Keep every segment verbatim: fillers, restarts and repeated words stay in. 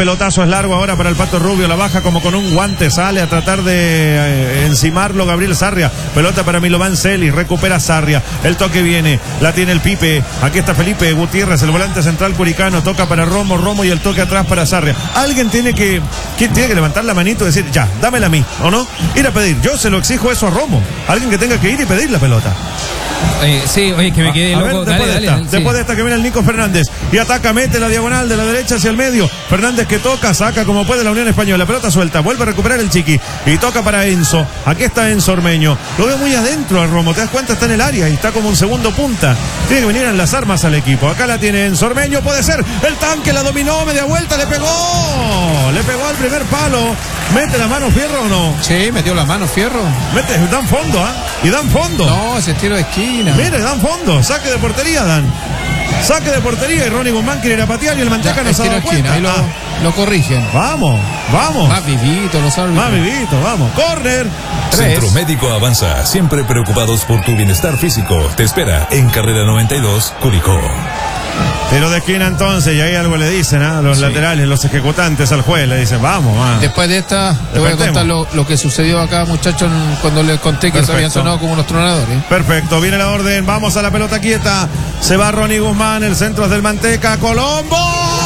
pelotazo es largo ahora para el Pato Rubio, la baja como con un guante, sale a tratar de eh, encimarlo Gabriel Sarria, pelota para Milovan Celis, recupera Sarria, el toque viene, la tiene el Pipe, aquí está Felipe Gutiérrez, el volante central curicano, toca para Romo, Romo y el toque atrás para Sarria. Alguien tiene que, ¿quién tiene que levantar la manito y decir, ya, dámela a mí, ¿o no? Ir a pedir, yo se lo exijo eso a Romo, alguien que tenga que ir y pedir la pelota. Eh, sí, oye, que me quedé a loco. Ver, después, dale, de dale, esta, sí. después de esta que viene el Nico Fernández y ataca, mete la diagonal de la derecha hacia el medio. Fernández que toca, saca como puede la Unión Española, pelota suelta, vuelve a recuperar el Chiqui y toca para Enzo. Aquí está Enzo Ormeño, lo veo muy adentro al Romo, te das cuenta, está en el área y está como un segundo punta. Tiene que venir a enlazar más al equipo. Acá la tiene Enzo Ormeño, puede ser el tanque, la dominó, media vuelta, le pegó, le pegó al primer palo. ¿Mete la mano Fierro o no? Sí, metió la mano Fierro. Mete, dan fondo, ¿ah? ¿eh? Y dan fondo. No, ese tiro de esquina. Mire, dan fondo, saque de portería dan. Saque de portería y Ronnie Guzmán quiere ir a patear y el Manteca no se ha dado cuenta. Ahí lo, ah. lo corrigen. Vamos, vamos. Más vivito los árbitros. Más vivito, vamos. Córner. Centro Médico Avanza, siempre preocupados por tu bienestar físico. Te espera en Carrera noventa y dos, Curicó. Tiro de esquina entonces, y ahí algo le dicen a ¿eh? los sí. laterales, los ejecutantes al juez, le dicen, vamos, man. Después de esta, te voy a contar lo, lo que sucedió acá, muchachos, cuando les conté que Perfecto. se habían sonado como unos tronadores. Perfecto, viene la orden, vamos a la pelota quieta, se va Ronnie Guzmán, el centro es del Manteca, Colombo.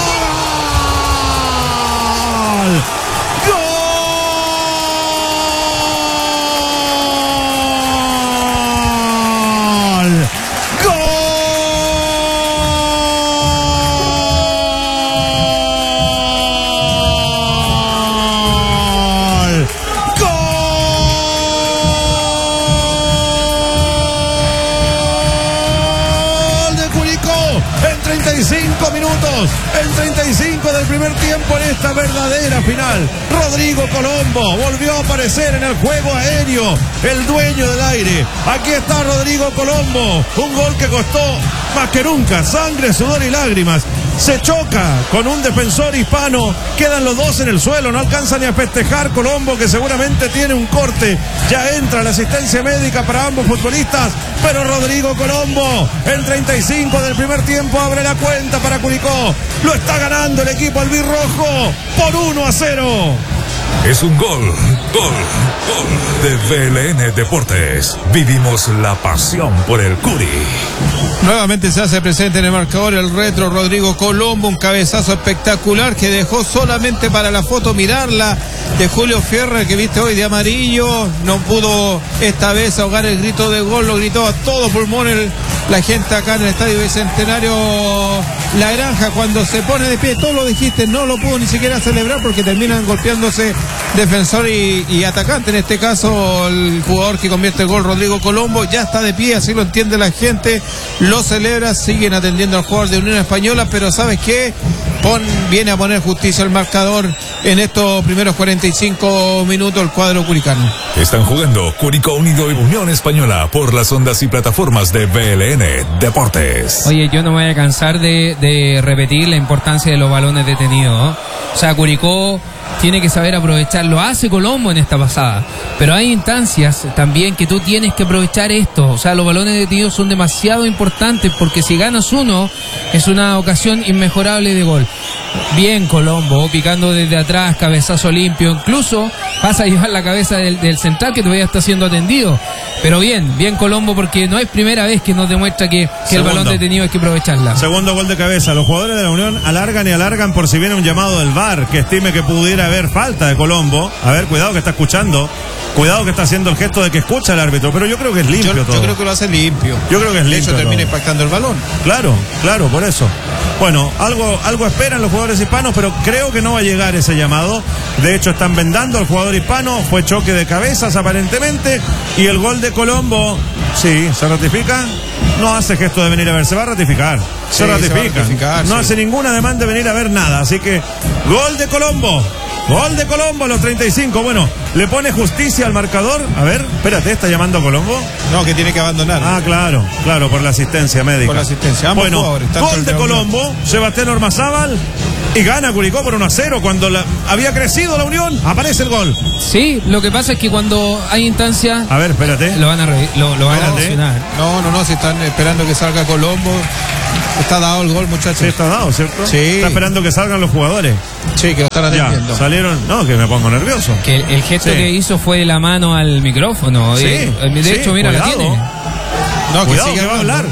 ¡Gol! treinta y cinco minutos, el treinta y cinco del primer tiempo en esta verdadera final. Rodrigo Colombo volvió a aparecer en el juego aéreo, el dueño del aire. Aquí está Rodrigo Colombo, un gol que costó más que nunca sangre, sudor y lágrimas. Se choca con un defensor hispano, quedan los dos en el suelo, no alcanza ni a festejar Colombo, que seguramente tiene un corte. Ya entra la asistencia médica para ambos futbolistas, pero Rodrigo Colombo, el treinta y cinco del primer tiempo, abre la cuenta para Curicó. Lo está ganando el equipo albirrojo por uno a cero. Es un gol, gol, gol de V L N Deportes. Vivimos la pasión por el Curi. Nuevamente se hace presente en el marcador el retro Rodrigo Colombo, un cabezazo espectacular que dejó solamente para la foto mirarla de Julio Fierro, que viste hoy de amarillo. No pudo esta vez ahogar el grito de gol, lo gritó a todo pulmón el, la gente acá en el Estadio Bicentenario La Granja. Cuando se pone de pie, todo lo dijiste, no lo pudo ni siquiera celebrar porque terminan golpeándose defensor y, y atacante. En este caso el jugador que convierte el gol, Rodrigo Colombo, ya está de pie, así lo entiende la gente, lo celebra, siguen atendiendo al jugador de Unión Española, pero ¿sabes qué? Pon, viene a poner justicia al marcador en estos primeros cuarenta y cinco minutos el cuadro curicano. Están jugando Curicó Unido y Unión Española por las ondas y plataformas de V L N Deportes. Oye, yo no me voy a cansar de, de repetir la importancia de los balones detenidos, ¿no? O sea, Curicó tiene que saber aprovechar, lo hace Colombo en esta pasada, pero hay instancias también que tú tienes que aprovechar esto. O sea, los balones detenidos son demasiado importantes porque si ganas uno es una ocasión inmejorable de gol. Bien Colombo, picando desde atrás, cabezazo limpio, incluso pasa a llevar la cabeza del, del central que todavía está siendo atendido, pero bien, bien Colombo, porque no es primera vez que nos demuestra que, que el balón detenido hay que aprovecharla. Segundo gol de cabeza, los jugadores de la Unión alargan y alargan por si viene un llamado del V A R que estime que pudiera haber falta de Colombo. A ver, cuidado que está escuchando, cuidado que está haciendo el gesto de que escucha el árbitro, pero yo creo que es limpio yo, todo. Yo creo que lo hace limpio. Yo creo que es limpio. De hecho termina todo. impactando el balón. Claro, claro, por eso. Bueno, algo, algo esperan los jugadores hispanos, pero creo que no va a llegar ese llamado. De hecho, están vendando al jugador hispano. Fue choque de cabezas aparentemente. Y el gol de Colombo, sí, ¿se ratifica? No hace gesto de venir a ver, se va a ratificar. Se sí, ratifica. Se va a ratificar, no sí. hace ninguna demanda de venir a ver nada. Así que, gol de Colombo. Gol de Colombo a los treinta y cinco. Bueno, le pone justicia al marcador. A ver, espérate, ¿está llamando a Colombo? No, que tiene que abandonar. Ah, claro, claro, por la asistencia médica. Por la asistencia. Ambos bueno, jugadores, tanto gol el de de Colombo, Sebastián Ormazábal, y gana Curicó por uno a cero. Cuando la, había crecido la Unión, aparece el gol. Sí, lo que pasa es que cuando hay instancia, A ver, espérate. lo van a, re- lo, lo van a Espérate. sancionar. No, no, no, si están esperando que salga Colombo. Está dado el gol, muchachos. Sí, está dado, ¿cierto? Sí. Está esperando que salgan los jugadores. Sí, que lo están Ya, atendiendo. salieron. No, que me pongo nervioso. Que el, el gesto Sí. que hizo fue la mano al micrófono. Sí, Eh, de sí, hecho, mira, la cuidado. tiene. No, que Cuidado, sigue que va a hablando. hablar.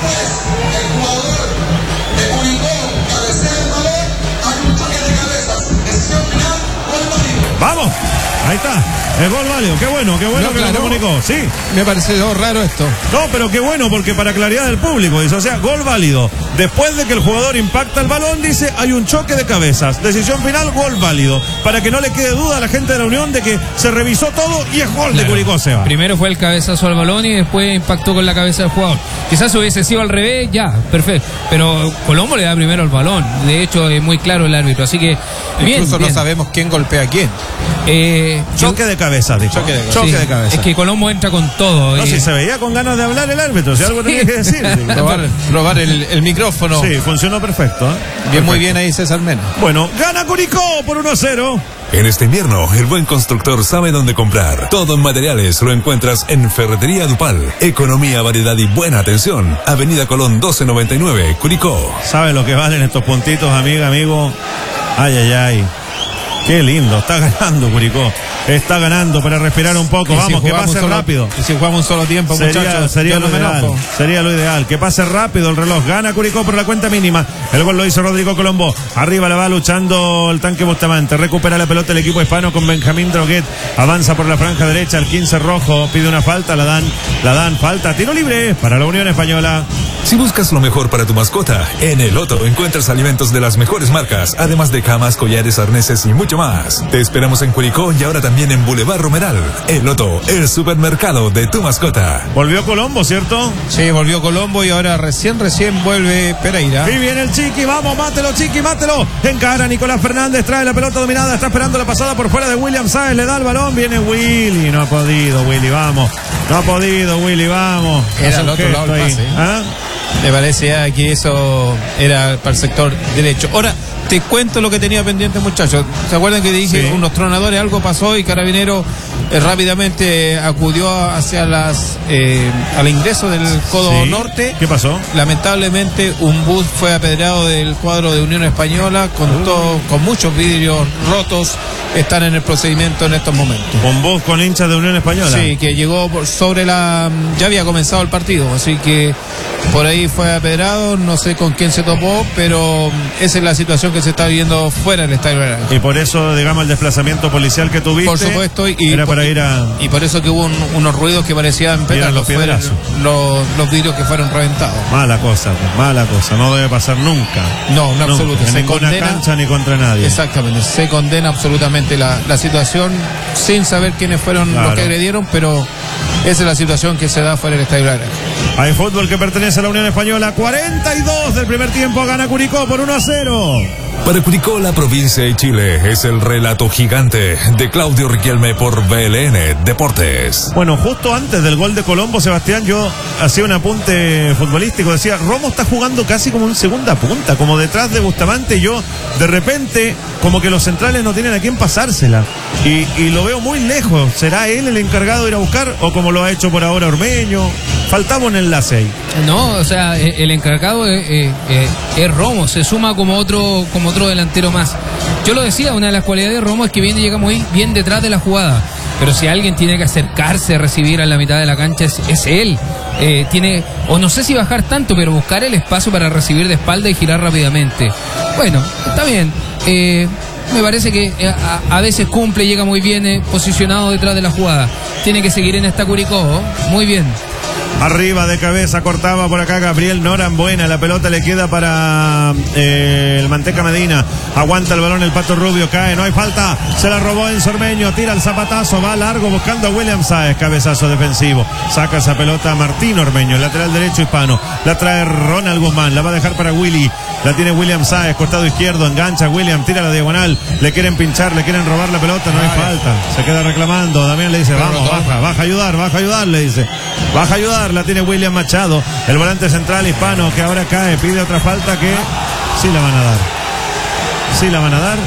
Vamos, ahí está. El gol válido. Qué bueno, qué bueno No, que claro. lo comunicó. Sí. Me pareció raro esto. No, pero qué bueno, porque para claridad del público, dice, o sea, gol válido. Después de que el jugador impacta el balón, dice, hay un choque de cabezas. Decisión final, gol válido. Para que no le quede duda a la gente de la Unión de que se revisó todo y es gol de Claro. Curicó, Seba. Primero fue el cabezazo al balón y después impactó con la cabeza del jugador. Quizás hubiese sido al revés, ya, perfecto. Pero Colombo le da primero el balón. De hecho, es muy claro el árbitro. Así que, bien, Incluso bien. no sabemos quién golpea a quién. Eh, Choque de cabezas, dijo. Choque de cabezas. Choque sí, de cabezas. Es que Colombo entra con todo. No, y- si se veía con ganas de hablar el árbitro, si algo tenía que decir. Probar, probar el, el micrófono. Sí, funcionó perfecto. ¿eh? Bien, muy bien ahí César Mena. Bueno, gana Curicó por uno a cero. En este invierno, el buen constructor sabe dónde comprar. Todo en materiales lo encuentras en Ferretería Dupal. Economía, variedad y buena atención. Avenida Colón doce noventa y nueve, Curicó. ¿Sabe lo que valen estos puntitos, amiga, amigo? Ay, ay, ay. Qué lindo, está ganando Curicó. Está ganando para respirar un poco. Y si Vamos, que jugamos pase solo- rápido. Y si jugamos un solo tiempo, Sería, muchachos, sería yo lo no me ideal, enojo. sería lo ideal, que pase rápido el reloj, gana Curicó por la cuenta mínima, el gol lo hizo Rodrigo Colombo, arriba la va luchando el tanque Bustamante, recupera la pelota el equipo hispano con Benjamín Droguet, avanza por la franja derecha, el quince rojo, pide una falta, la dan, la dan, falta, tiro libre para la Unión Española. Si buscas lo mejor para tu mascota, en El Loto encuentras alimentos de las mejores marcas, además de camas, collares, arneses y mucho más. Te esperamos en Curicó y ahora también en Boulevard Romeral. El Loto, el supermercado de tu mascota. Volvió Colombo, ¿cierto? Sí, volvió Colombo y ahora recién, recién vuelve Pereira. Y viene el Chiqui, vamos, mátelo, Chiqui, mátelo. Encara Nicolás Fernández, trae la pelota dominada, está esperando la pasada por fuera de William Sáez, le da el balón, viene Willy, no ha podido, Willy, vamos. No ha podido, Willy, vamos. Era Hace al un otro lado gesto el ahí. pase. ¿Ah? Me parece ya que eso era para el sector derecho. Ahora, te cuento lo que tenía pendiente, muchachos. ¿Se acuerdan que dije Sí. unos tronadores, algo pasó y Carabinero eh, rápidamente acudió hacia las eh, al ingreso del codo Sí. norte? ¿Qué pasó? Lamentablemente un bus fue apedreado del cuadro de Unión Española con, Uh. todo, con muchos vidrios rotos. Están en el procedimiento en estos momentos. Con vos, con hinchas de Unión Española. Sí, que llegó por sobre la... Ya había comenzado el partido, así que por ahí fue apedrado, no sé con quién se topó, pero esa es la situación que se está viviendo fuera del Estadio Naranjo. Y por eso, digamos, el desplazamiento policial que tuviste. Por supuesto, y, era por, para ir a. y por eso que hubo un- unos ruidos que parecían los pétalos, fueron piedrazos. los, los vidrios que fueron reventados. Mala cosa, pues, mala cosa. No debe pasar nunca. No, en Nunca, absoluto. En Se ninguna condena, cancha ni contra nadie. exactamente, se condena absolutamente la, la situación sin saber quiénes fueron Claro. los que agredieron, pero esa es la situación que se da fuera del Estadio Naranjo. Hay fútbol que pertenece a la Unión Española. cuarenta y dos del primer tiempo, gana Curicó por uno a cero. Para Curicó, la provincia y Chile, es el relato gigante de Claudio Riquelme por B L N Deportes. Bueno, justo antes del gol de Colombo, Sebastián, yo hacía un apunte futbolístico. Decía, Romo está jugando casi como un segunda punta, como detrás de Bustamante. Y yo, de repente, como que los centrales no tienen a quién pasársela. Y, y lo veo muy lejos. ¿Será él el encargado de ir a buscar? O como lo ha hecho por ahora Ormeño. Faltaba un enlace ahí. No, o sea, eh, el encargado es, eh, eh, es Romo, se suma como otro, como otro delantero más. Yo lo decía, una de las cualidades de Romo es que viene y llega muy bien detrás de la jugada. Pero si alguien tiene que acercarse a recibir a la mitad de la cancha es, es él. Eh, tiene, o no sé si bajar tanto, pero buscar el espacio para recibir de espalda y girar rápidamente. Bueno, está bien. Eh, me parece que eh, a, a veces cumple, llega muy bien eh, posicionado detrás de la jugada. Tiene que seguir en esta Curicó, ¿oh? Muy bien. Arriba de cabeza, cortaba por acá Gabriel Norambuena. La pelota le queda para eh, el Manteca Medina. Aguanta el balón el Pato Rubio, cae, no hay falta. Se la robó en Ormeño, tira el zapatazo, va largo buscando a William Sáez. Cabezazo defensivo. Saca esa pelota a Martín Ormeño, lateral derecho hispano. La trae Ronald Guzmán, la va a dejar para Willy. La tiene William Sáez, costado izquierdo, engancha William, tira la diagonal. Le quieren pinchar, le quieren robar la pelota, no hay falta. Se queda reclamando. Damián le dice, vamos, baja, baja a ayudar, baja a ayudar, le dice. Baja a ayudar, la tiene William Machado, el volante central hispano que ahora cae, pide otra falta que sí la van a dar. Sí la van a dar.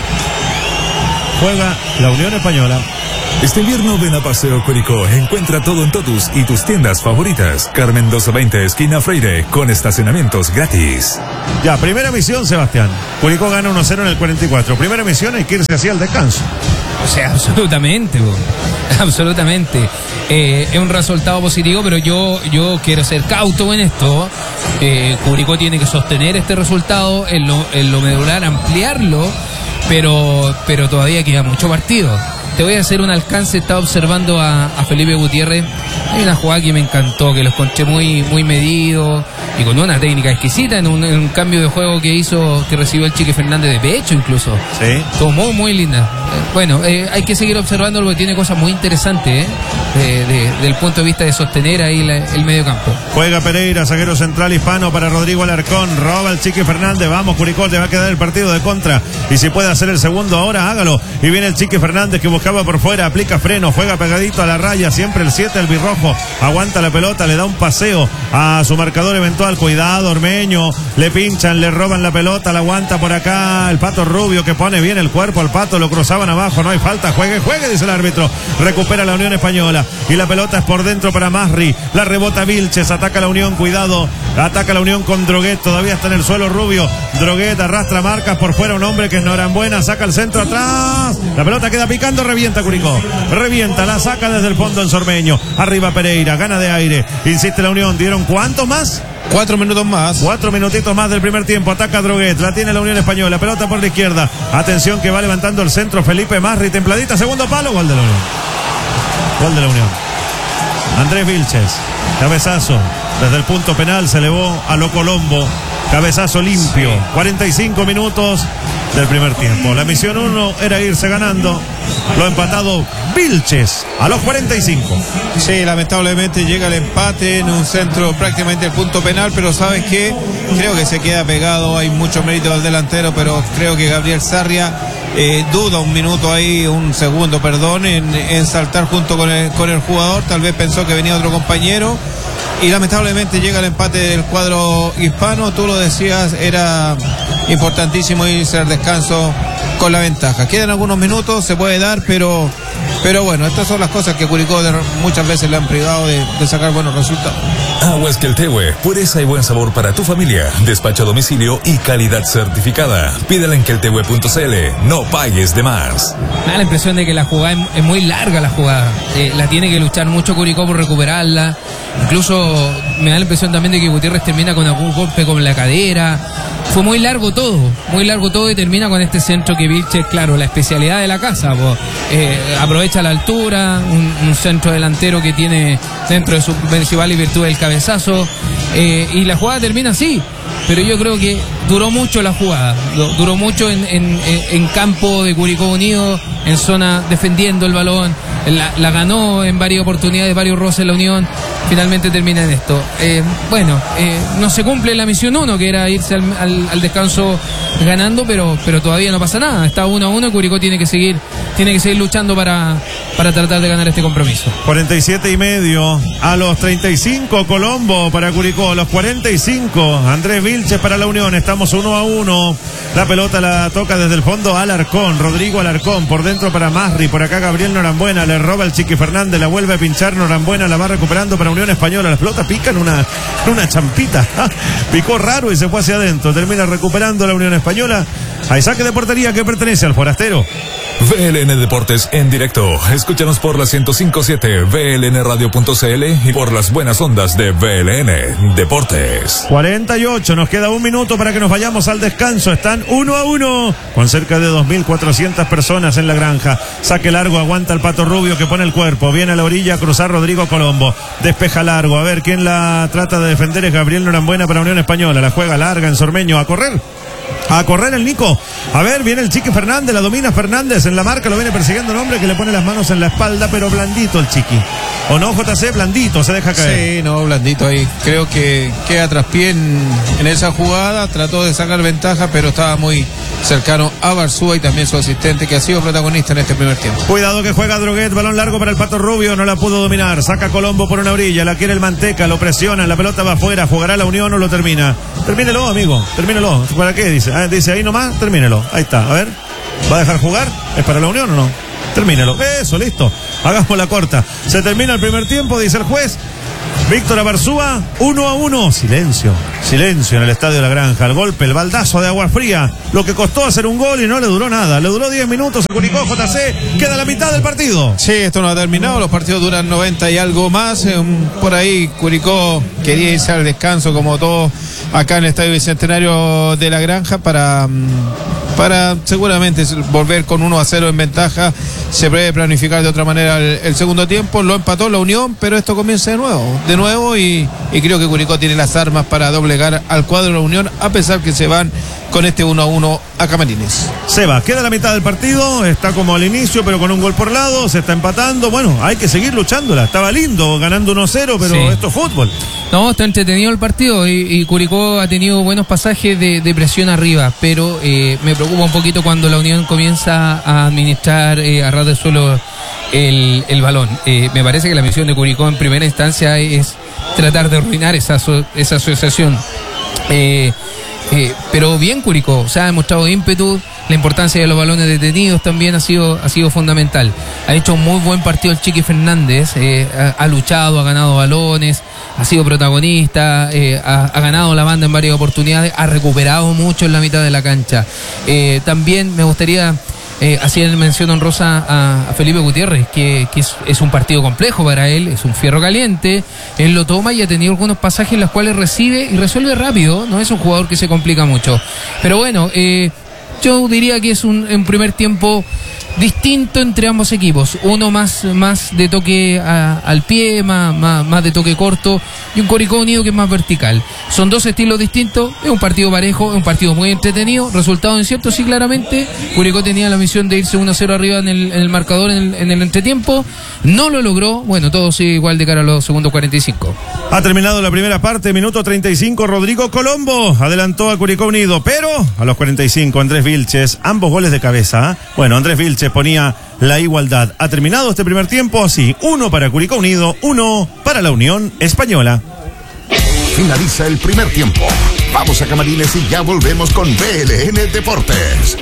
Juega la Unión Española. Este invierno ven a Paseo Curicó, encuentra todo en Totus y tus tiendas favoritas. Carmen doscientos veinte, esquina Freire, con estacionamientos gratis. Ya, primera misión, Sebastián. Curicó gana uno cero en el cuarenta y cuatro. Primera misión, hay que irse hacia el descanso. O sea, absolutamente, bo. absolutamente. Eh, es un resultado positivo, pero yo, yo quiero ser cauto en esto. Eh, Curicó tiene que sostener este resultado, en lo, en lo medular, ampliarlo, pero, pero todavía queda mucho partido. Te voy a hacer un alcance, estaba observando a, a Felipe Gutiérrez. Hay una jugada que me encantó, que lo encontré muy, muy medido y con una técnica exquisita en un, en un cambio de juego que hizo, que recibió el Chique Fernández de pecho incluso. Sí. Todo muy, muy linda. Eh, bueno, eh, hay que seguir observándolo porque tiene cosas muy interesantes, ¿eh? De, de, del punto de vista de sostener ahí la, el medio campo. Juega Pereira, zaguero central hispano para Rodrigo Alarcón. Roba el Chique Fernández. Vamos, Curicó, te va a quedar el partido de contra. Y si puede hacer el segundo ahora, hágalo. Y viene el Chique Fernández que buscaba por fuera, aplica freno, juega pegadito a la raya, siempre el siete, el birrojo, aguanta la pelota, le da un paseo a su marcador eventual. Cuidado, Ormeño, le pinchan, le roban la pelota, la aguanta por acá el Pato Rubio que pone bien el cuerpo al Pato, lo cruzaban abajo, no hay falta, juegue, juegue, dice el árbitro. Recupera la Unión Española y la pelota es por dentro para Masri, la rebota Vilches, ataca la Unión, cuidado, ataca la Unión con Droguet, todavía está en el suelo Rubio, Droguet arrastra marcas por fuera, un hombre que es Norambuena, saca el centro atrás, la pelota queda picando, revienta Curicó, revienta, la saca desde el fondo en Ormeño, arriba Pereira, gana de aire, insiste la Unión, ¿dieron cuántos más? Cuatro minutos más. Cuatro minutitos más del primer tiempo. Ataca Droguet. La tiene la Unión Española. Pelota por la izquierda. Atención que va levantando el centro Felipe Masri. Templadita. Segundo palo. Gol de la Unión. Gol de la Unión. Andrés Vilches. Cabezazo. Desde el punto penal se elevó a lo Colombo. Cabezazo limpio. cuarenta y cinco minutos del primer tiempo. La misión uno era irse ganando. Lo ha empatado Vilches a los cuarenta y cinco. Sí, lamentablemente llega el empate en un centro prácticamente el punto penal, pero ¿sabes qué? Creo que se queda pegado, hay mucho mérito al delantero, pero creo que Gabriel Sarria eh, duda un minuto ahí, un segundo, perdón, en, en saltar junto con el, con el jugador, tal vez pensó que venía otro compañero. Y lamentablemente llega el empate del cuadro hispano, tú lo decías, era importantísimo irse al descanso con la ventaja. Quedan algunos minutos, se puede dar, pero pero bueno, estas son las cosas que Curicó de, muchas veces le han privado de, de sacar buenos resultados. Aguas Queltehue, pureza y buen sabor para tu familia, despacho a domicilio y calidad certificada. Pídela en queltehue punto c l, no pagues de más. Me da la impresión de que la jugada es, es muy larga la jugada, eh, la tiene que luchar mucho Curicó por recuperarla. Incluso me da la impresión también de que Gutiérrez termina con algún golpe con la cadera. Fue muy largo todo, muy largo todo y termina con este centro que Vilches, claro, la especialidad de la casa, pues, eh, aprovecha la altura, un, un centro delantero que tiene dentro de su principal y virtud el cabezazo, eh, y la jugada termina así, pero yo creo que duró mucho la jugada, duró mucho en, en, en campo de Curicó Unido, en zona defendiendo el balón, la, la ganó en varias oportunidades, varios roces la Unión, finalmente termina en esto. Eh, bueno, eh, no se cumple la misión uno, que era irse al, al, al descanso ganando, pero, pero todavía no pasa nada, está uno a uno, Curicó tiene que seguir, tiene que seguir luchando para, para tratar de ganar este compromiso. cuarenta y siete y medio a los treinta y cinco, Colombo para Curicó, a los cuarenta y cinco, Andrés Vilches para la Unión, estamos uno a uno, la pelota la toca desde el fondo Alarcón, Rodrigo Alarcón, por dentro para Masri, por acá Gabriel Norambuena, le roba el Chiqui Fernández, la vuelve a pinchar Norambuena, la va recuperando para Unión Española, la pelota pica en una, en una champita, picó raro y se fue hacia adentro, termina recuperando la Unión Española, hay saque de portería que pertenece al forastero. V L N Deportes en directo. Escúchanos por la ciento cinco punto siete V L N radio punto c l y por las buenas ondas de V L N Deportes. cuarenta y ocho, nos queda un minuto para que nos vayamos al descanso. Están uno a uno con cerca de dos mil cuatrocientas personas en la granja. Saque largo, aguanta el Pato Rubio que pone el cuerpo. Viene a la orilla a cruzar Rodrigo Colombo. Despeja largo. A ver quién la trata de defender. Es Gabriel Norambuena para Unión Española. La juega larga en Sormeño. A correr. A correr el Nico. A ver, viene el Chiqui Fernández, la domina Fernández en la marca, lo viene persiguiendo un hombre que le pone las manos en la espalda, pero blandito el Chiqui. ¿O no, J C? Blandito, se deja caer. Sí, no, blandito ahí. Creo que queda traspié en, en esa jugada, trató de sacar ventaja, pero estaba muy cercano a Barzúa y también su asistente, que ha sido protagonista en este primer tiempo. Cuidado que juega Droguet, balón largo para el Pato Rubio, no la pudo dominar, saca Colombo por una orilla, la quiere el Manteca, lo presiona, la pelota va afuera, jugará la Unión o lo termina. Termínelo, amigo, termínelo. ¿Para qué? Dice, ah, dice ahí nomás, termínelo. Ahí está, a ver, ¿va a dejar jugar? ¿Es para la Unión o no? Termínelo. Eso, listo. Hagamos la corta. Se termina el primer tiempo, dice el juez. Víctor Abarzúa, uno a uno. Silencio, silencio en el Estadio de la Granja. El golpe, el baldazo de agua fría. Lo que costó hacer un gol y no le duró nada. Le duró diez minutos a Curicó, J C. Queda la mitad del partido. Sí, esto no ha terminado. Los partidos duran noventa y algo más. Por ahí Curicó quería irse al descanso, como todos acá en el Estadio Bicentenario de la Granja, para... para seguramente volver con uno a cero en ventaja. Se puede planificar de otra manera el, el segundo tiempo. Lo empató la Unión, pero esto comienza de nuevo, de nuevo y, y creo que Curicó tiene las armas para doblegar al cuadro de la Unión, a pesar que se van con este uno a uno a Camarines. Seba, queda la mitad del partido, está como al inicio, pero con un gol por lado, se está empatando. Bueno, hay que seguir luchándola. Estaba lindo ganando uno a cero, pero sí, esto es fútbol. No, está entretenido el partido y, y Curicó ha tenido buenos pasajes de, de presión arriba, pero eh, me preocupa un poquito cuando la Unión comienza a administrar eh, a ras de suelo el, el balón. Eh, me parece que la misión de Curicó en primera instancia es tratar de arruinar esa, esa asociación. Eh, eh, pero bien Curicó, o sea, ha demostrado ímpetu. La importancia de los balones detenidos también ha sido, ha sido fundamental. Ha hecho un muy buen partido el Chiqui Fernández, eh, ha, ha luchado, ha ganado balones, ha sido protagonista, eh, ha, ha ganado la banda en varias oportunidades, ha recuperado mucho en la mitad de la cancha. Eh, también me gustaría eh, hacer mención honrosa a, a Felipe Gutiérrez, que, que es, es un partido complejo para él, es un fierro caliente, él lo toma y ha tenido algunos pasajes en los cuales recibe y resuelve rápido, no es un jugador que se complica mucho. Pero bueno, eh, yo diría que es un, un primer tiempo distinto entre ambos equipos. Uno más, más de toque a, al pie, más, más, más de toque corto, y un Curicó Unido que es más vertical. Son dos estilos distintos, es un partido parejo, es un partido muy entretenido. Resultado incierto, sí, claramente. Curicó tenía la misión de irse uno a cero arriba en el, en el marcador en el, en el entretiempo. No lo logró. Bueno, todo sigue igual de cara a los segundos cuarenta y cinco. Ha terminado la primera parte, minuto treinta y cinco. Rodrigo Colombo adelantó a Curicó Unido, pero a los cuarenta y cinco Andrés Vilches, ambos goles de cabeza. ¿eh? Bueno, Andrés Vilches ponía la igualdad. Ha terminado este primer tiempo así: uno para Curicó Unido, uno para la Unión Española. Finaliza el primer tiempo. Vamos a Camarines y ya volvemos con V L N Deportes.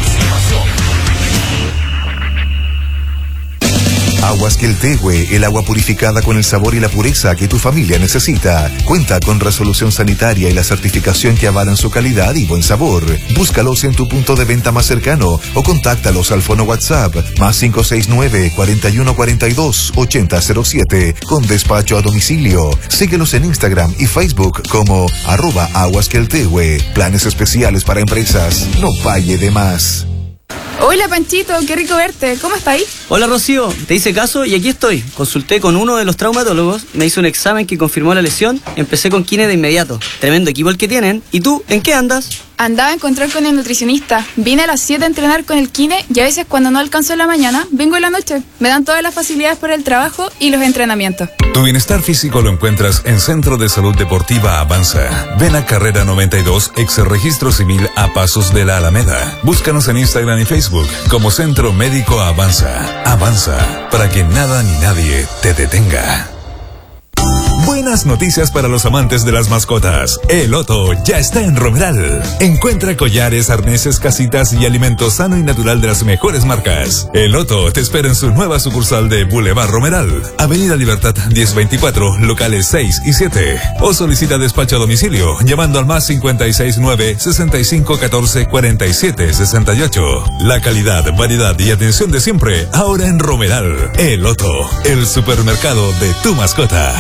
Aguas Queltehue, el agua purificada con el sabor y la pureza que tu familia necesita. Cuenta con resolución sanitaria y la certificación que avalan su calidad y buen sabor. Búscalos en tu punto de venta más cercano o contáctalos al fono WhatsApp más cinco seis nueve, cuarenta y uno cuarenta y dos, ochenta cero siete con despacho a domicilio. Síguelos en Instagram y Facebook como arroba Aguas Queltehue. Planes especiales para empresas. No falle de más. Hola Panchito, qué rico verte. ¿Cómo estás ahí? Hola Rocío, te hice caso y aquí estoy. Consulté con uno de los traumatólogos, me hizo un examen que confirmó la lesión, empecé con kine de inmediato. Tremendo equipo el que tienen. ¿Y tú, en qué andas? Andaba a encontrar con el nutricionista. Vine a las siete a entrenar con el kine y a veces cuando no alcanzo en la mañana, vengo en la noche. Me dan todas las facilidades para el trabajo y los entrenamientos. Tu bienestar físico lo encuentras en Centro de Salud Deportiva Avanza. Ven a Carrera noventa y dos, ex Registro Civil a Pasos de la Alameda. Búscanos en Instagram y Facebook como Centro Médico Avanza. Avanza, para que nada ni nadie te detenga. Buen buenas noticias para los amantes de las mascotas. El Otto ya está en Romeral. Encuentra collares, arneses, casitas y alimento sano y natural de las mejores marcas. El Otto te espera en su nueva sucursal de Boulevard Romeral, Avenida Libertad diez veinticuatro, locales seis y siete. O solicita despacho a domicilio llamando al más cincuenta y seis nueve, sesenta y cinco catorce, cuarenta y siete sesenta y ocho. La calidad, variedad y atención de siempre, ahora en Romeral. El Otto, el supermercado de tu mascota.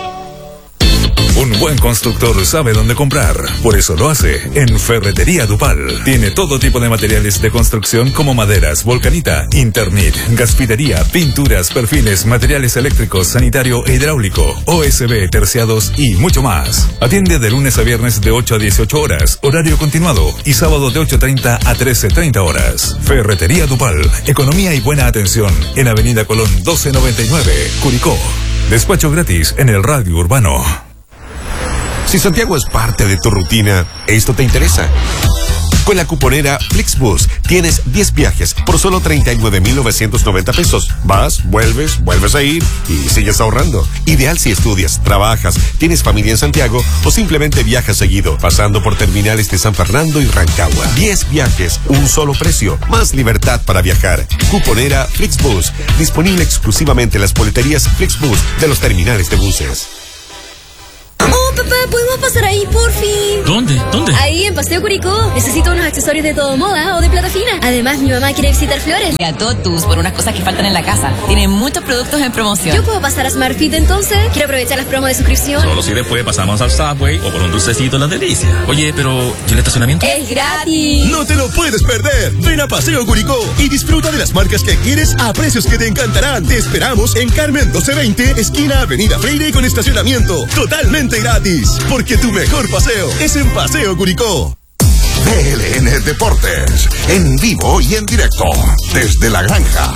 Un buen constructor sabe dónde comprar, por eso lo hace en Ferretería Dupal. Tiene todo tipo de materiales de construcción como maderas, volcanita, Internet, gasfidería, pinturas, perfiles, materiales eléctricos, sanitario e hidráulico, O S B, terciados y mucho más. Atiende de lunes a viernes de ocho a dieciocho horas, horario continuado, y sábado de ocho treinta a trece treinta horas. Ferretería Dupal, economía y buena atención en Avenida Colón doce noventa y nueve, Curicó. Despacho gratis en el radio urbano. Si Santiago es parte de tu rutina, esto te interesa. Con la cuponera Flixbus tienes diez viajes por solo treinta y nueve mil novecientos noventa pesos. Vas, vuelves, vuelves a ir y sigues ahorrando. Ideal si estudias, trabajas, tienes familia en Santiago o simplemente viajas seguido, pasando por terminales de San Fernando y Rancagua. diez viajes, un solo precio, más libertad para viajar. Cuponera Flixbus, disponible exclusivamente en las boleterías Flixbus de los terminales de buses. Oh, papá, ¿podemos pasar ahí, por fin? ¿Dónde? ¿Dónde? Ahí, en Paseo Curicó. Necesito unos accesorios de todo moda o de plata fina. Además, mi mamá quiere visitar Flores. Y a Totus por unas cosas que faltan en la casa. Tienen muchos productos en promoción. ¿Yo puedo pasar a Smartfit entonces? Quiero aprovechar las promos de suscripción. Solo si después pasamos al Subway o por un dulcecito en la delicia. Oye, pero ¿y el estacionamiento? ¡Es gratis! ¡No te lo puedes perder! Ven a Paseo Curicó y disfruta de las marcas que quieres a precios que te encantarán. Te esperamos en Carmen doce veinte, esquina Avenida Freire con estacionamiento. Totalmente gratis. Porque tu mejor paseo es en Paseo Curicó. B L N Deportes, en vivo y en directo, desde la granja.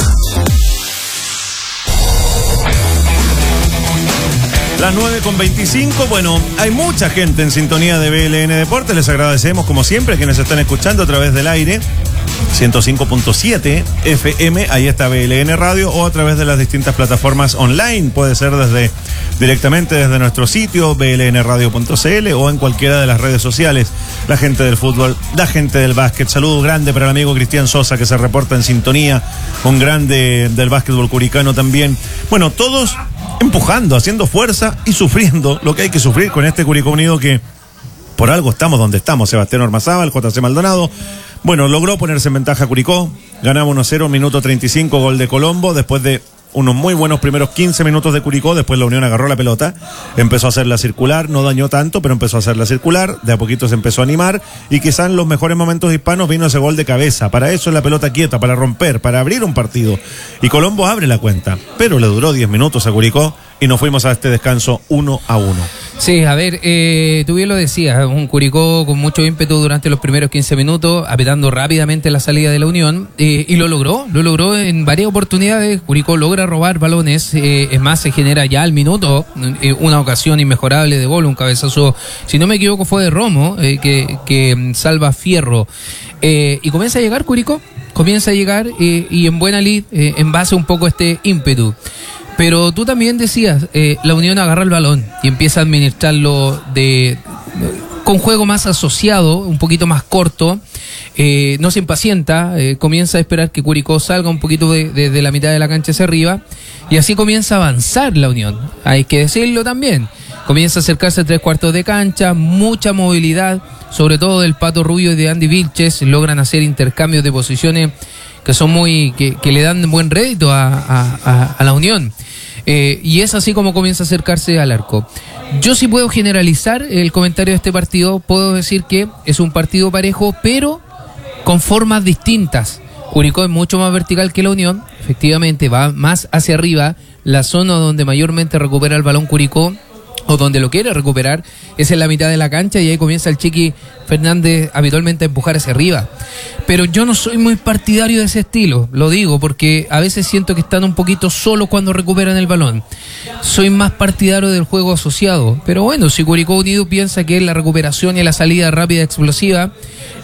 Las nueve con veinticinco, bueno, hay mucha gente en sintonía de B L N Deportes, les agradecemos como siempre quienes están escuchando a través del aire, ciento cinco punto siete F M, ahí está B L N Radio, o a través de las distintas plataformas online, puede ser desde directamente desde nuestro sitio b l n radio punto c l o en cualquiera de las redes sociales. La gente del fútbol, la gente del básquet, saludo grande para el amigo Cristian Sosa que se reporta en sintonía, un grande del básquetbol curicano también. Bueno, todos empujando, haciendo fuerza y sufriendo lo que hay que sufrir con este Curicó Unido que por algo estamos donde estamos. Sebastián Ormazábal, J C Maldonado. Bueno, logró ponerse en ventaja Curicó, ganamos uno cero, minuto treinta y cinco, gol de Colombo, después de unos muy buenos primeros quince minutos de Curicó, después la Unión agarró la pelota, empezó a hacerla circular, no dañó tanto, pero empezó a hacerla circular, de a poquito se empezó a animar, y quizás en los mejores momentos hispanos vino ese gol de cabeza. Para eso es la pelota quieta, para romper, para abrir un partido, y Colombo abre la cuenta, pero le duró diez minutos a Curicó, y nos fuimos a este descanso uno a uno. Sí, a ver, eh, tú bien lo decías, un Curicó con mucho ímpetu durante los primeros quince minutos, apretando rápidamente la salida de la Unión, eh, y lo logró, lo logró en varias oportunidades. Curicó logra robar balones, eh, es más, se genera ya al minuto eh, una ocasión inmejorable de gol, un cabezazo, si no me equivoco fue de Romo, eh, que, que salva Fierro, eh, y comienza a llegar Curicó, comienza a llegar, eh, y en buena lid, eh, en base un poco a este ímpetu. Pero tú también decías, eh, la Unión agarra el balón y empieza a administrarlo de, con juego más asociado, un poquito más corto, eh, no se impacienta, eh, comienza a esperar que Curicó salga un poquito de, de, de la mitad de la cancha hacia arriba, y así comienza a avanzar la Unión, hay que decirlo también, comienza a acercarse a tres cuartos de cancha, mucha movilidad, sobre todo del Pato Rubio y de Andy Vilches, logran hacer intercambios de posiciones que son muy, que, que le dan buen rédito a, a, a, a la Unión. Eh, y es así como comienza a acercarse al arco. Yo sí puedo generalizar el comentario de este partido, puedo decir que es un partido parejo, pero con formas distintas. Curicó es mucho más vertical que la Unión, efectivamente va más hacia arriba, la zona donde mayormente recupera el balón Curicó, o donde lo quiere recuperar, es en la mitad de la cancha, y ahí comienza el Chiqui Fernández habitualmente a empujar hacia arriba. Pero yo no soy muy partidario de ese estilo, lo digo porque a veces siento que están un poquito solos cuando recuperan el balón. Soy más partidario del juego asociado, pero bueno, si Curicó Unido piensa que es la recuperación y la salida rápida explosiva,